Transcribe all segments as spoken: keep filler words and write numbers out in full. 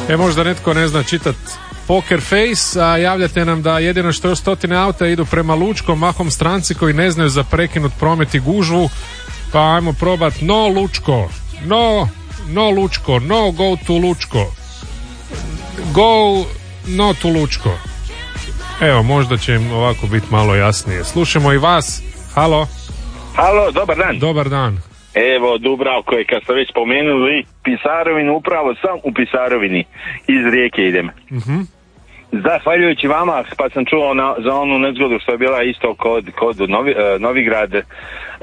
E, možda netko ne zna čitat Poker Face, a javljate nam da jedino što još stotine auta idu prema Lučkom, mahom stranci koji ne znaju za prekinut promet i gužvu, pa ajmo probat no Lučko, no, no Lučko, no go to Lučko, go no to Lučko. Evo, možda će im ovako biti malo jasnije. Slušamo i vas. Halo. Halo, dobar dan. Dobar dan. Evo, Dubravko je, kad ste već spomenuli Pisarovinu, upravo sam u Pisarovini iz Rijeke idem. Uh-huh. Zahvaljujući vama, pa sam čuo na, za onu nezgodu što je bila isto kod, kod Novi, uh, Novigrad, uh,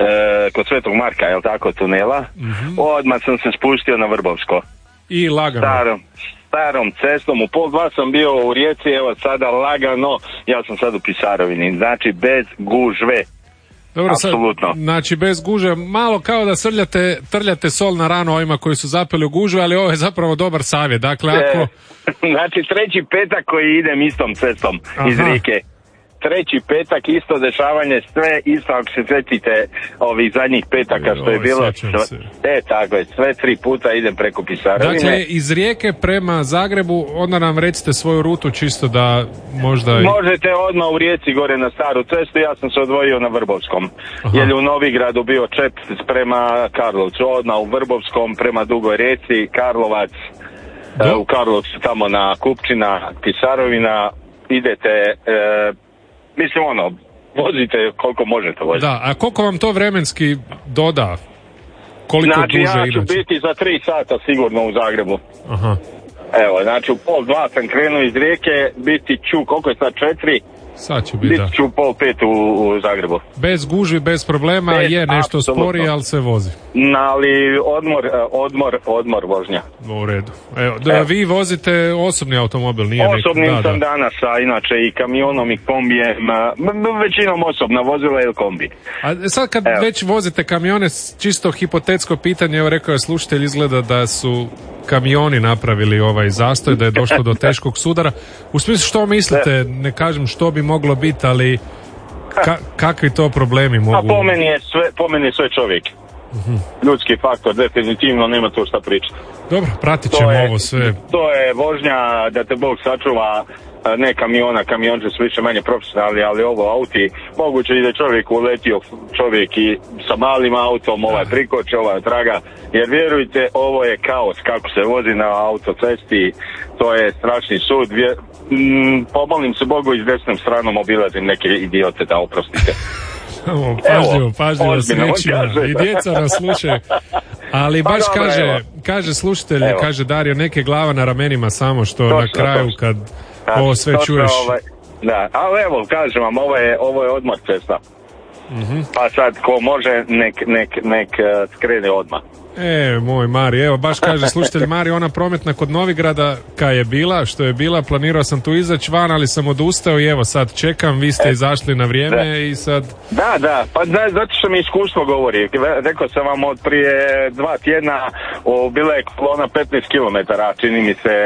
kod Svetog Marka, je li tako, tunela. Uh-huh. Odmah sam se spustio na Vrbovsko. I lagano. Starom, starom cestom, u pol dva sam bio u Rijeci, evo sada lagano, ja sam sad u Pisarovini, znači bez gužve. Dobro, sad, znači bez gužve, malo kao da srljate, trljate sol na rano ovima koji su zapeli u gužve, ali ovo je zapravo dobar savjet. Dakle, ako... E, znači treći petak koji idem istom cestom. Aha. Iz Rijeke. Treći petak, isto dešavanje, sve isto ako se sjetite ovih zadnjih petaka što je bilo. Sve, e, tako je, sve tri puta idem preko Pisarovine. Dakle, iz Rijeke prema Zagrebu, onda nam recite svoju rutu čisto da možda... Možete odmah u Rijeci gore na staru cestu, ja sam se odvojio na Vrbovskom. Aha. Jer je u Novigradu bio čep prema Karlovcu, odmah u Vrbovskom prema Dugoj Rijeci, Karlovac, Do? u Karlovcu tamo na Kupčina, Pisarovina, idete... E, Mislim, ono, vozite koliko možete voziti. Da, a koliko vam to vremenski doda? Koliko znači, duže ja ću inače? biti za tri sata sigurno u Zagrebu. Aha. Evo, znači, u pol dva sam krenuo iz Rijeke, biti ću, koliko je sad, četiri? Sad će biti, da. Biti ću pol pet u, u Zagrebu. Bez gužvi, bez problema, bez, je nešto sporije, ali se vozi. Na, ali odmor, odmor, odmor vožnja. U redu. Evo, da, vi vozite osobni automobil, nije neki... Osobnim da, sam da. danas, a inače i kamionom i kombijem, većinom osobna vozila ili kombi. A sad kad evo. već vozite kamione, čisto hipotetsko pitanje, evo rekao je slušatelj, izgleda da su kamioni napravili ovaj zastoj, da je došlo do teškog sudara. U smislu što mislite, ne kažem što bi moglo biti, ali ka, kakvi to problemi mogu... A po meni je sve, po meni je sve čovjek. Uh-huh. Ljudski faktor, definitivno nema to šta pričati. Dobro, pratit ćemo je, ovo sve. To je vožnja da te Bog sačuva, ne kamiona, kamionče su više manje profesionalni, ali ovo auti, moguće i da čovjek uletio, čovjek i sa malim autom, ovaj prikoče, ovaj traga, jer vjerujte, ovo je kaos kako se vozi na autocesti, to je strašni sud, Vjer, m, pomolim se Bogu iz desnom stranom obilazim neke idiote, da oprostite. Evo, pažljivo, pažljivo s riječima. I djeca nas slušaju. Ali baš pa, kaže, dobro, kaže slušatelj, evo. Kaže Dario, neke glava na ramenima samo što točno, na kraju točno. Kad znači, ovo sve točno, čuješ. Ovaj, da, ali evo, kažem vam, ovo je, ovo je odmah cesta. Uh-huh. Pa sad, ko može, nek, nek, nek uh, skrene odmah. E, moj Mari, evo, baš kaže slušatelj Mari, ona prometna kod Novigrada, kad je bila, što je bila, planirao sam tu izaći van, ali sam odustao i evo, sad čekam, vi ste e, izašli na vrijeme da. I sad... Da, da, pa da, zato što mi iskustvo govori, rekao sam vam od prije dva tjedna, o, bila je kolona petnaest kilometara, čini mi se,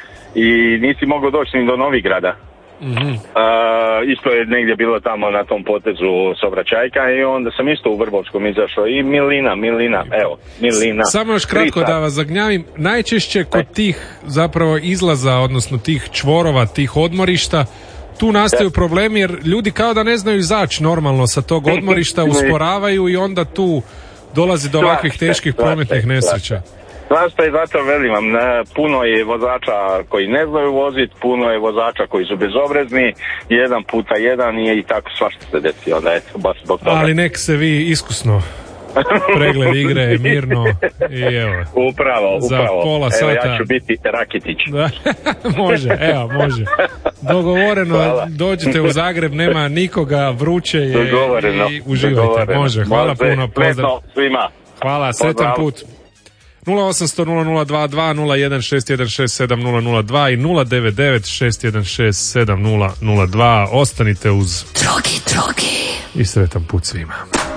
i nisi mogao doći ni do Novigrada. Mm-hmm. Uh, isto je negdje bilo tamo na tom potezu saobraćajka i onda sam isto u Vrbovskom izašao i milina, milina, evo, milina. Samo još kratko da vas zagnjavim, najčešće kod tih zapravo izlaza, odnosno tih čvorova, tih odmorišta, tu nastaju problemi jer ljudi kao da ne znaju izaći normalno sa tog odmorišta, usporavaju i onda tu dolazi do ovakvih teških prometnih nesreća. Zašto i zato velim vam, puno je vozača koji ne znaju voziti, puno je vozača koji su bezobrazni, jedan puta jedan i tako svašta se desi, onda eto, baš zbog toga. Ali nek se vi iskusno pregled igre, mirno i evo. Upravo, upravo. Za pola sata. Evo, ja ću biti Rakitić. Da, može, evo, može. Dogovoreno, hvala. Dođite u Zagreb, nema nikoga, vruće je i uživajte. Dogovoreno. Može, hvala može. Puno, pozdrav. Svima. Hvala, sretan put. nula osam sto nula nula dva dva nula jedan šest jedan šest sedam nula nula dva i nula devet devet šest jedan šest sedam nula nula dva. Ostanite uz Drogi, drogi. I sretan put svima.